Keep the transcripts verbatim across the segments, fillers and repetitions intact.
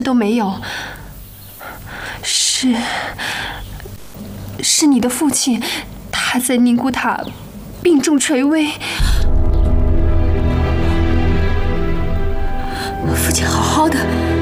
都没有。是，是你的父亲，他在宁古塔病重垂危。 父亲好好的，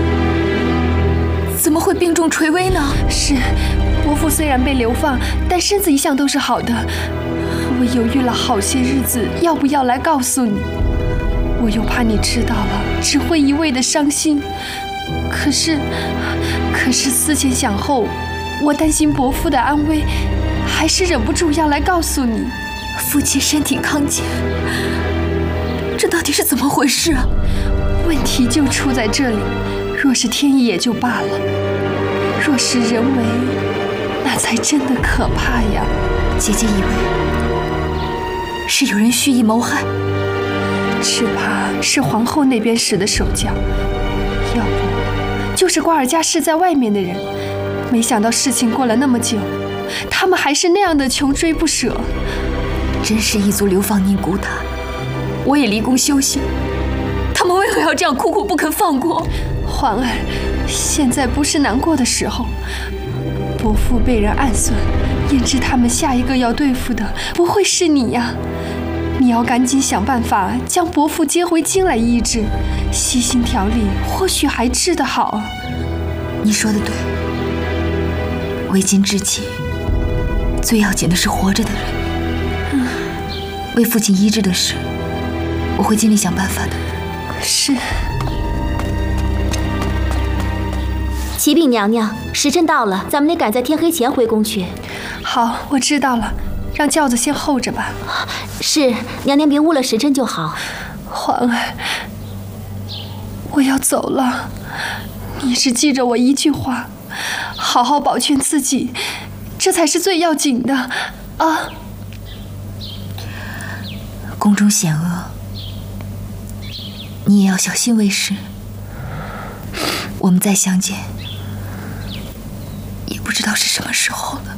怎么会病重垂危呢？ 是，伯父虽然被流放，但身子一向都是好的。我犹豫了好些日子，要不要来告诉你？我又怕你知道了，只会一味的伤心。可是，可是思前想后，我担心伯父的安危，还是忍不住要来告诉你。 父亲身体康健，这到底是怎么回事啊？ 问题就出在这里。若是天意也就罢了，若是人为，那才真的可怕呀。 姐姐以为是有人蓄意谋害， 只怕是皇后那边使的手脚，要不就是瓜尔佳氏在外面的人。没想到事情过了那么久，他们还是那样的穷追不舍。 真是一族流放宁古塔，我也离宫修行，他们为何要这样苦苦不肯放过？ 环儿，现在不是难过的时候。伯父被人暗算，焉知他们下一个要对付的不会是你呀？你要赶紧想办法将伯父接回京来医治，细心调理，或许还治得好。 你说的对，为今之计，最要紧的是活着的人。嗯，为父亲医治的事，我会尽力想办法的。 是。 启禀娘娘，时辰到了，咱们得赶在天黑前回宫去。 好，我知道了，让轿子先候着吧。 是，娘娘别误了时辰就好。 环儿，我要走了，你只记着我一句话，好好保全自己，这才是最要紧的啊！ 宫中险恶，你也要小心为是。我们再相见，也不知道是什么时候了。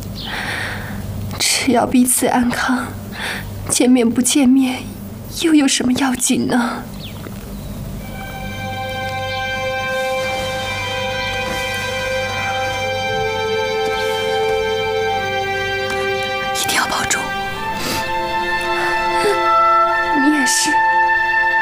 只要彼此安康，见面不见面，又有什么要紧呢？